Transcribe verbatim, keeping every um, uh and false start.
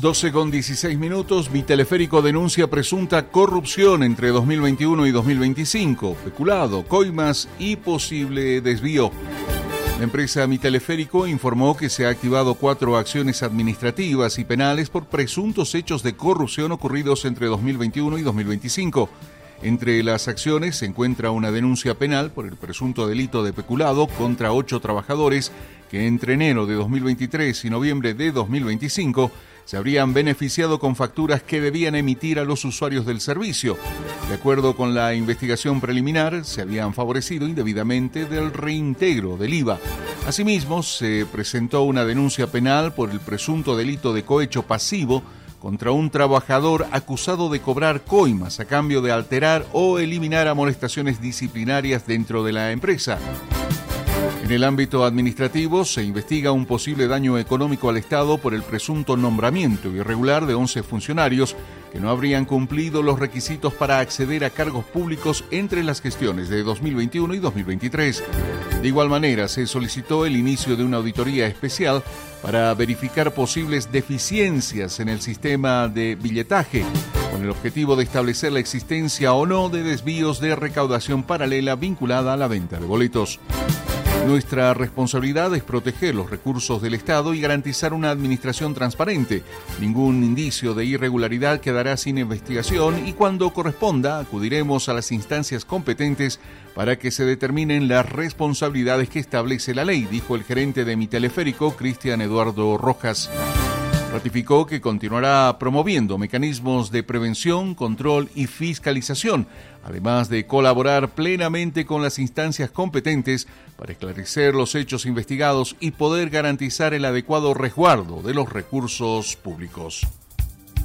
doce con dieciséis minutos, Mi Teleférico denuncia presunta corrupción entre dos mil veintiuno y dos mil veinticinco, peculado, coimas y posible desvío. La empresa Mi Teleférico informó que se ha activado cuatro acciones administrativas y penales por presuntos hechos de corrupción ocurridos entre dos mil veintiuno y dos mil veinticinco. Entre las acciones se encuentra una denuncia penal por el presunto delito de peculado contra ocho trabajadores que entre enero de dos mil veintitrés y noviembre de dos mil veinticinco se habrían beneficiado con facturas que debían emitir a los usuarios del servicio. De acuerdo con la investigación preliminar, se habían favorecido indebidamente del reintegro del I V A. Asimismo, se presentó una denuncia penal por el presunto delito de cohecho pasivo contra un trabajador acusado de cobrar coimas a cambio de alterar o eliminar amonestaciones disciplinarias dentro de la empresa. En el ámbito administrativo se investiga un posible daño económico al Estado por el presunto nombramiento irregular de once funcionarios que no habrían cumplido los requisitos para acceder a cargos públicos entre las gestiones de dos mil veintiuno y dos mil veintitrés. De igual manera, se solicitó el inicio de una auditoría especial para verificar posibles deficiencias en el sistema de billetaje, con el objetivo de establecer la existencia o no de desvíos de recaudación paralela vinculada a la venta de boletos. Nuestra responsabilidad es proteger los recursos del Estado y garantizar una administración transparente. Ningún indicio de irregularidad quedará sin investigación y cuando corresponda acudiremos a las instancias competentes para que se determinen las responsabilidades que establece la ley, dijo el gerente de Mi Teleférico, Cristian Eduardo Rojas. Ratificó que continuará promoviendo mecanismos de prevención, control y fiscalización, además de colaborar plenamente con las instancias competentes para esclarecer los hechos investigados y poder garantizar el adecuado resguardo de los recursos públicos.